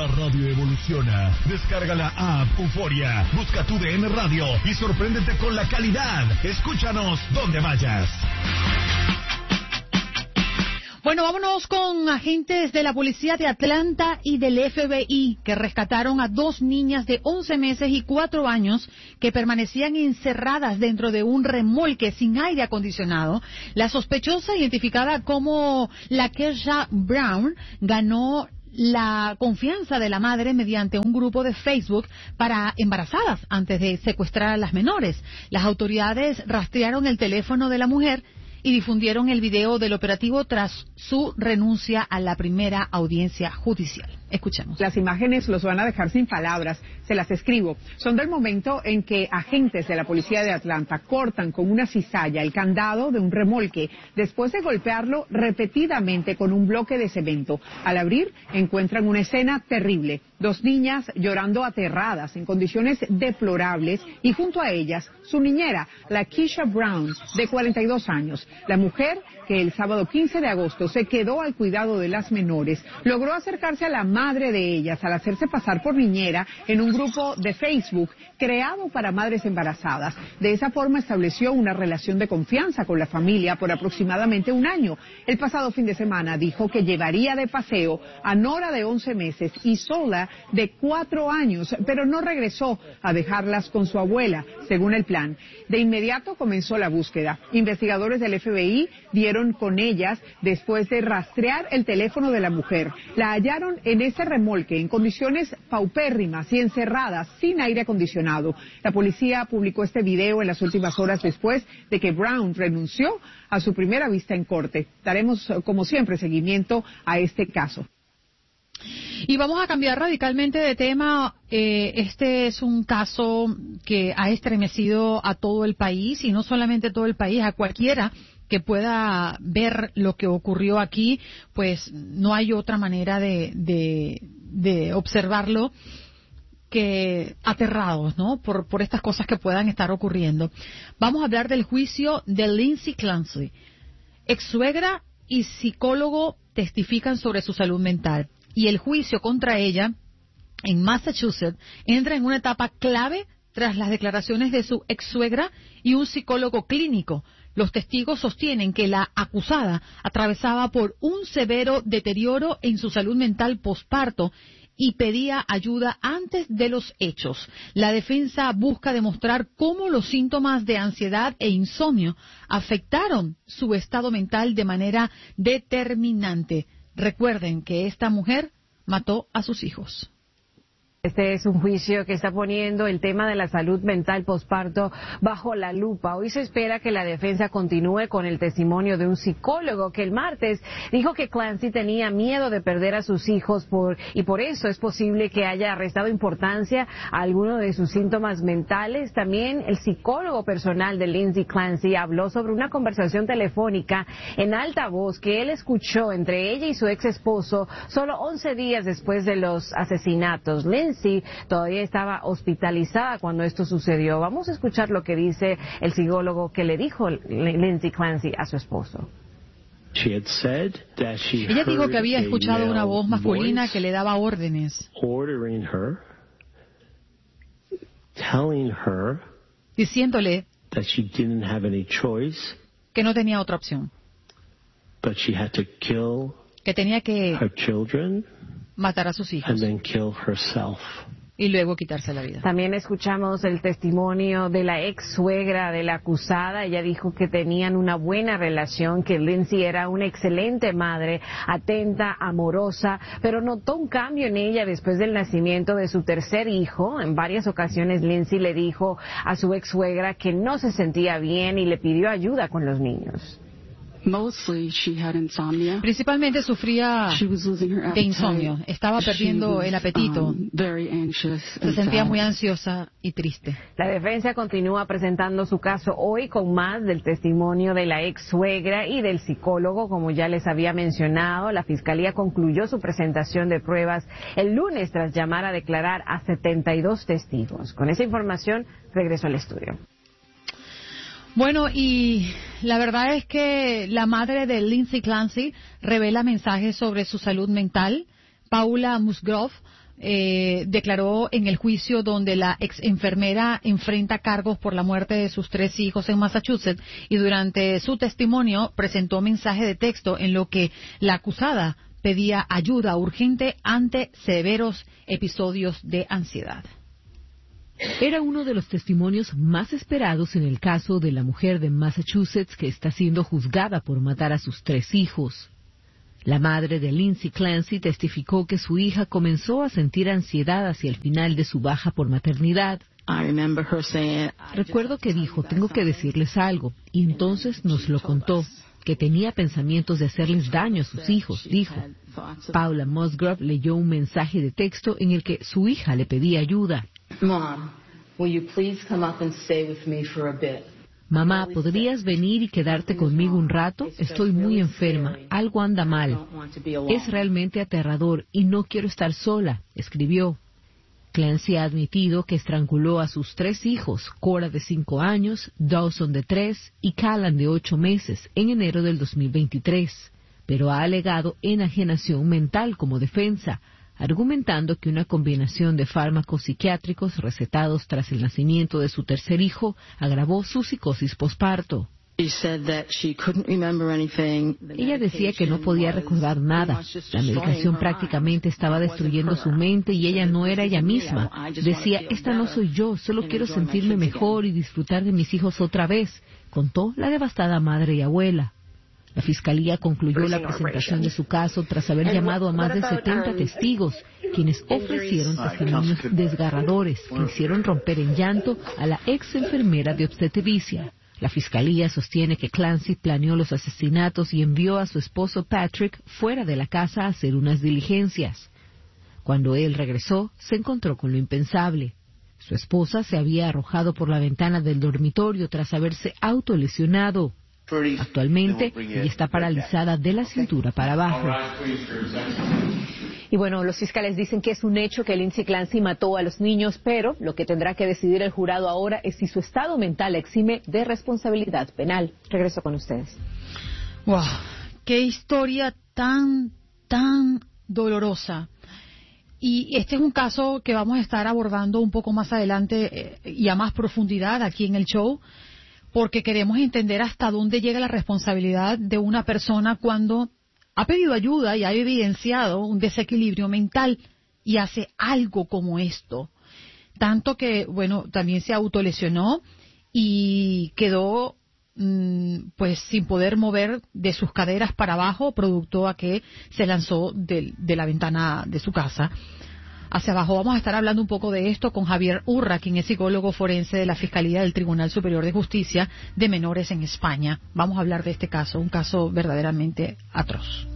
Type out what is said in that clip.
La radio evoluciona. Descarga la app Euforia. Busca tu DN Radio y sorpréndete con la calidad. Escúchanos donde vayas. Bueno, vámonos con agentes de la policía de Atlanta y del FBI que rescataron a 2 niñas de 11 meses y 4 años que permanecían encerradas dentro de un remolque sin aire acondicionado. La sospechosa, identificada como Lakeisha Brown, ganó la confianza de la madre mediante un grupo de Facebook para embarazadas antes de secuestrar a las menores. Las autoridades rastrearon el teléfono de la mujer y difundieron el video del operativo tras su renuncia a la primera audiencia judicial. Escuchemos. Las imágenes los van a dejar sin palabras, se las escribo. Son del momento en que agentes de la policía de Atlanta cortan con una cizalla el candado de un remolque después de golpearlo repetidamente con un bloque de cemento. Al abrir, encuentran una escena terrible. 2 niñas llorando aterradas en condiciones deplorables y junto a ellas su niñera, Lakeisha Brown, de 42 años. La mujer, que el sábado 15 de agosto se quedó al cuidado de las menores, logró acercarse a la madre de ellas al hacerse pasar por niñera en un grupo de Facebook creado para madres embarazadas. De esa forma estableció una relación de confianza con la familia por aproximadamente un año. El pasado fin de semana dijo que llevaría de paseo a Nora de 11 meses y Sola de 4 años, pero no regresó a dejarlas con su abuela, según el plan. De inmediato comenzó la búsqueda. Investigadores del FBI dieron con ellas después de rastrear el teléfono de la mujer. La hallaron en ese remolque en condiciones paupérrimas y encerradas sin aire acondicionado. La policía publicó este video en las últimas horas después de que Brown renunció a su primera vista en corte. Daremos, como siempre, seguimiento a este caso. Y vamos a cambiar radicalmente de tema. Este es un caso que ha estremecido a todo el país, y no solamente a todo el país, a cualquiera que pueda ver lo que ocurrió aquí, pues no hay otra manera de observarlo que aterrados, ¿no? Por estas cosas que puedan estar ocurriendo. Vamos a hablar del juicio de Lindsay Clancy. Ex-suegra y psicólogo testifican sobre su salud mental, y el juicio contra ella en Massachusetts entra en una etapa clave tras las declaraciones de su ex-suegra y un psicólogo clínico. Los testigos sostienen que la acusada atravesaba por un severo deterioro en su salud mental posparto y pedía ayuda antes de los hechos. La defensa busca demostrar cómo los síntomas de ansiedad e insomnio afectaron su estado mental de manera determinante. Recuerden que esta mujer mató a sus hijos. Este es un juicio que está poniendo el tema de la salud mental posparto bajo la lupa. Hoy se espera que la defensa continúe con el testimonio de un psicólogo que el martes dijo que Clancy tenía miedo de perder a sus hijos y por eso es posible que haya restado importancia a alguno de sus síntomas mentales. También el psicólogo personal de Lindsay Clancy habló sobre una conversación telefónica en alta voz que él escuchó entre ella y su ex esposo solo 11 días después de los asesinatos. Lindsay todavía estaba hospitalizada cuando esto sucedió. Vamos a escuchar lo que dice el psicólogo que le dijo Lindsay Clancy a su esposo. Ella dijo que había escuchado una voz masculina que le daba órdenes, diciéndole que no tenía otra opción, que tenía que matar a sus hijos y luego quitarse la vida. También escuchamos el testimonio de la ex suegra de la acusada. Ella dijo que tenían una buena relación, que Lindsay era una excelente madre, atenta, amorosa, pero notó un cambio en ella después del nacimiento de su tercer hijo. En varias ocasiones Lindsay le dijo a su ex suegra que no se sentía bien y le pidió ayuda con los niños. Principalmente sufría de insomnio, estaba perdiendo el apetito, se sentía muy ansiosa y triste. La defensa continúa presentando su caso hoy con más del testimonio de la ex suegra y del psicólogo, como ya les había mencionado. La fiscalía concluyó su presentación de pruebas el lunes tras llamar a declarar a 72 testigos. Con esa información regreso al estudio. Bueno, y la verdad es que la madre de Lindsay Clancy revela mensajes sobre su salud mental. Paula Musgrove declaró en el juicio donde la ex enfermera enfrenta cargos por la muerte de sus 3 hijos en Massachusetts, y durante su testimonio presentó mensaje de texto en lo que la acusada pedía ayuda urgente ante severos episodios de ansiedad. Era uno de los testimonios más esperados en el caso de la mujer de Massachusetts que está siendo juzgada por matar a sus 3 hijos. La madre de Lindsay Clancy testificó que su hija comenzó a sentir ansiedad hacia el final de su baja por maternidad. Recuerdo que dijo, tengo que decirles algo, y entonces nos lo contó, que tenía pensamientos de hacerles daño a sus hijos, dijo. Paula Musgrove leyó un mensaje de texto en el que su hija le pedía ayuda. Mamá, ¿podrías venir y quedarte conmigo un rato? Estoy muy enferma, algo anda mal. Es realmente aterrador y no quiero estar sola, escribió. Clancy ha admitido que estranguló a sus 3 hijos, Cora de 5 años, Dawson de 3 y Callan de 8 meses, en enero del 2023, pero ha alegado enajenación mental como defensa, argumentando que una combinación de fármacos psiquiátricos recetados tras el nacimiento de su 3er hijo agravó su psicosis posparto. Ella decía que no podía recordar nada. La medicación prácticamente estaba destruyendo su mente y ella no era ella misma. Decía, esta no soy yo, solo quiero sentirme mejor y disfrutar de mis hijos otra vez, contó la devastada madre y abuela. La Fiscalía concluyó la presentación de su caso tras haber llamado a más de 70 testigos, quienes ofrecieron testimonios desgarradores que hicieron romper en llanto a la ex enfermera de obstetricia. La Fiscalía sostiene que Clancy planeó los asesinatos y envió a su esposo Patrick fuera de la casa a hacer unas diligencias. Cuando él regresó, se encontró con lo impensable. Su esposa se había arrojado por la ventana del dormitorio tras haberse autolesionado. Actualmente, ella está paralizada de la cintura para abajo. Y bueno, los fiscales dicen que es un hecho que Lindsay Clancy mató a los niños, pero lo que tendrá que decidir el jurado ahora es si su estado mental la exime de responsabilidad penal. Regreso con ustedes. ¡Wow! ¡Qué historia tan dolorosa! Y este es un caso que vamos a estar abordando un poco más adelante y a más profundidad aquí en el show, porque queremos entender hasta dónde llega la responsabilidad de una persona cuando ha pedido ayuda y ha evidenciado un desequilibrio mental y hace algo como esto. Tanto que, bueno, también se autolesionó y quedó pues sin poder mover de sus caderas para abajo, producto a que se lanzó de la ventana de su casa hacia abajo. Vamos a estar hablando un poco de esto con Javier Urra, quien es psicólogo forense de la Fiscalía del Tribunal Superior de Justicia de Menores en España. Vamos a hablar de este caso, un caso verdaderamente atroz.